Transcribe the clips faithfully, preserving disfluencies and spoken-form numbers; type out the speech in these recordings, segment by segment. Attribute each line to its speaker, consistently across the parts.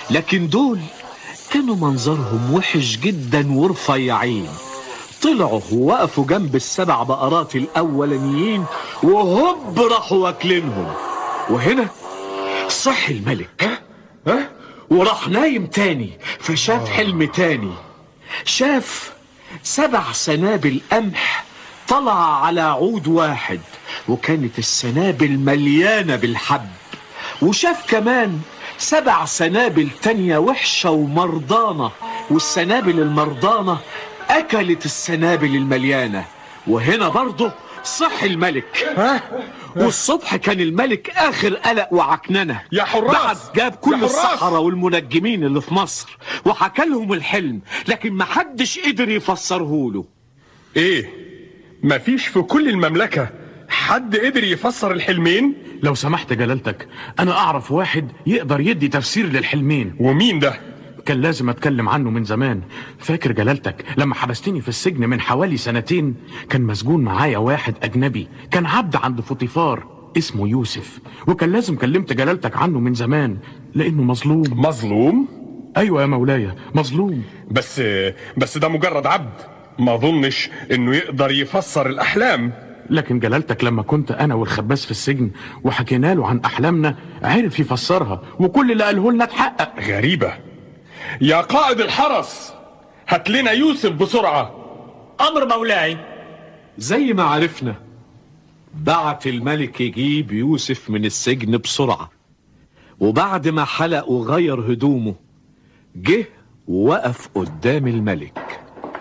Speaker 1: لكن دول كانوا منظرهم وحش جدا ورفيعين. طلعوا ووقفوا جنب السبع بقرات الأولانيين وهوب راحوا واكلينهم. وهنا صح الملك ها؟ ها؟ وراح نايم تاني، فشاف حلم تاني. شاف سبع سنابل قمح طلع على عود واحد، وكانت السنابل مليانة بالحب. وشاف كمان سبع سنابل تانية وحشة ومرضانة، والسنابل المرضانة أكلت السنابل المليانة. وهنا برضه صح الملك ها؟ والصبح كان الملك آخر قلق وعكننة.
Speaker 2: يا حراس
Speaker 1: بعد جاب كل السحرة والمنجمين اللي في مصر وحكى لهم الحلم، لكن محدش قدر يفسره له.
Speaker 2: ايه، مفيش في كل المملكة حد قدر يفسر الحلمين؟
Speaker 3: لو سمحت جلالتك، انا اعرف واحد يقدر يدي تفسير للحلمين.
Speaker 2: ومين ده؟
Speaker 3: كان لازم اتكلم عنه من زمان. فاكر جلالتك لما حبستني في السجن من حوالي سنتين؟ كان مسجون معايا واحد اجنبي، كان عبد عند فوطيفار اسمه يوسف، وكان لازم كلمت جلالتك عنه من زمان لانه مظلوم.
Speaker 2: مظلوم؟
Speaker 3: ايوه يا مولاي، مظلوم.
Speaker 2: بس بس ده مجرد عبد، ما اظنش انه يقدر يفسر الاحلام.
Speaker 3: لكن جلالتك لما كنت انا والخباز في السجن وحكينا له عن احلامنا عرف يفسرها، وكل اللي قاله لنا اتحقق.
Speaker 2: غريبة. يا قائد الحرس، هات لنا يوسف بسرعة.
Speaker 4: امر مولاي.
Speaker 1: زي ما عرفنا بعت الملك يجيب يوسف من السجن بسرعة، وبعد ما حلق وغير هدومه جه ووقف قدام الملك.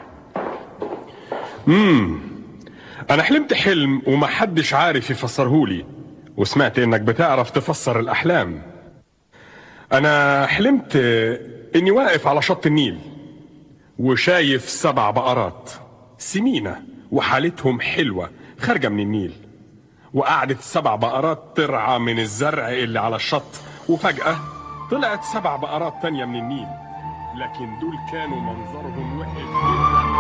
Speaker 2: امم انا حلمت حلم ومحدش عارف يفسرهولي، وسمعت انك بتعرف تفسر الاحلام. انا حلمت اني واقف على شط النيل وشايف سبع بقرات سمينة وحالتهم حلوة خارجة من النيل، وقعدت السبع بقرات ترعى من الزرع اللي على الشط، وفجأة طلعت سبع بقرات تانية من النيل، لكن دول كانوا منظرهم وحش جدا.